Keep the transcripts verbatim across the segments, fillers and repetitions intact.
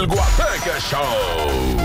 El Guateque Show.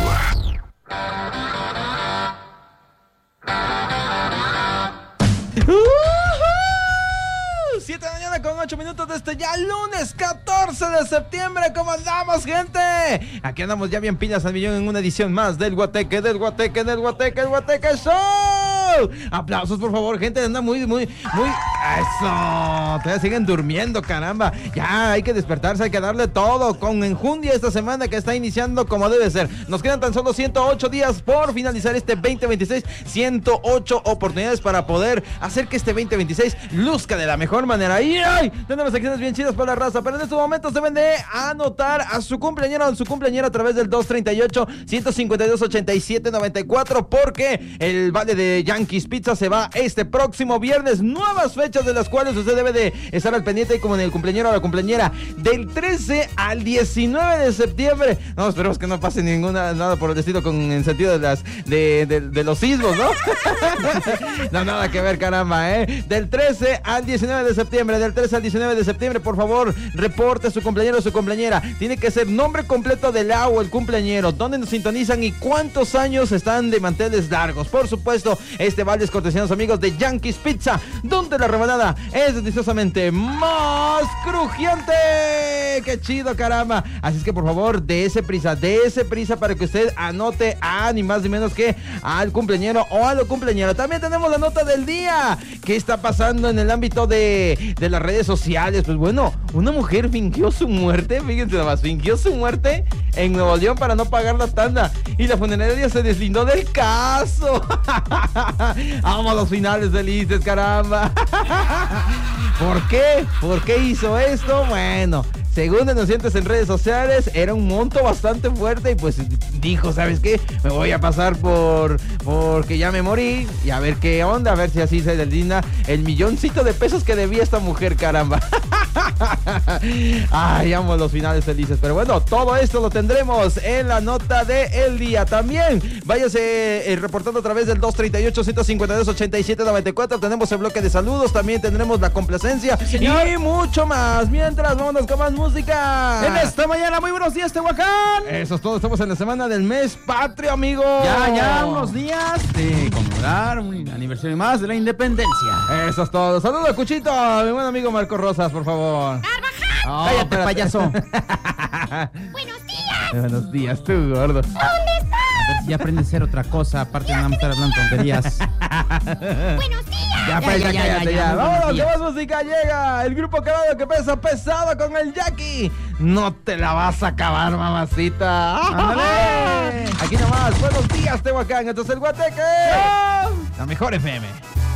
siete de la mañana con ocho minutos de este ya lunes catorce de septiembre. ¿Cómo andamos, gente? Aquí andamos ya bien pilas al millón en una edición más del Guateque, del Guateque, del Guateque, el Guateque Show. Aplausos, por favor, gente. Anda muy, muy, muy... Eso. Todavía siguen durmiendo, caramba. Ya hay que despertarse, hay que darle todo con enjundia esta semana que está iniciando como debe ser. Nos quedan tan solo ciento ocho días por finalizar este veinte veintiséis. ciento ocho oportunidades para poder hacer que este veinte veintiséis luzca de la mejor manera. Y ¡ay! Tenemos secciones bien chidas para la raza, pero en estos momentos deben de anotar a su cumpleañero o a su cumpleañera a través del dos treinta y ocho, ciento cincuenta y dos, ochenta y siete noventa y cuatro, porque el vale de Yankees Pizza se va este próximo viernes. Nuevas fechas de las cuales usted debe de estar al pendiente, y como en el cumpleañero o la cumpleañera, del trece al diecinueve de septiembre. No, esperemos que no pase ninguna, nada por el estilo con en sentido de las de, de, de los sismos, ¿no? No, nada que ver, caramba, ¿eh? Del trece al diecinueve de septiembre, del trece al diecinueve de septiembre, por favor, reporte a su cumpleañero o su cumpleañera. Tiene que ser nombre completo del agua, el cumpleañero, dónde nos sintonizan y cuántos años están de manteles largos. Por supuesto, este vale es cortesía de los amigos de Yankees Pizza, donde la rebanada es deliciosamente más crujiente. ¡Qué chido, caramba! Así es que, por favor, dése prisa, dése prisa para que usted anote a ni más ni menos que al cumpleañero o a la cumpleañera. También tenemos la nota del día. ¿Qué está pasando en el ámbito de, de las redes sociales? Pues bueno, una mujer fingió su muerte, fíjense nada más, fingió su muerte en Nuevo León para no pagar la tanda, y la funeraria se deslindó del caso. Vamos a los finales felices, caramba. ¿Por qué? ¿Por qué hizo esto? Bueno, según denunciantes en redes sociales, era un monto bastante fuerte y pues dijo, ¿sabes qué? Me voy a pasar por porque ya me morí y a ver qué onda, a ver si así se deslinda el milloncito de pesos que debía esta mujer, caramba. Ay, amo los finales felices. Pero bueno, todo esto lo tendremos en la nota del día. También váyase eh, reportando a través del dos treinta y ocho, ciento cincuenta y dos, ochenta y siete noventa y cuatro. Tenemos el bloque de saludos, también tendremos la complacencia, señor, y mucho más. Mientras, vámonos con más música en esta mañana. Muy buenos días, Tehuacán. Eso es todo, estamos en la semana del mes patrio, amigo. Ya, ya, unos días de conmemorar un aniversario más de la independencia. Eso es todo. Saludos, Cuchito, mi buen amigo Marco Rosas, por favor. ¡Carvajal! Oh, cállate, espérate. payaso. ¡Buenos días! Buenos días, tú, gordo. ¿Dónde estás? A ver, ya aprende a hacer otra cosa, aparte de nada más estar hablando tonterías. ¡Buenos días! Ya, pues, ya, ya, ya, cállate, ya, ya. ya, Vámonos, buenos que días. más música llega. El grupo Caballo que pesa pesado con el Jackie. No te la vas a acabar, mamacita. ¡Ándale! Aquí nomás. Buenos días, Tehuacán. Esto es el Guateque. La mejor F M.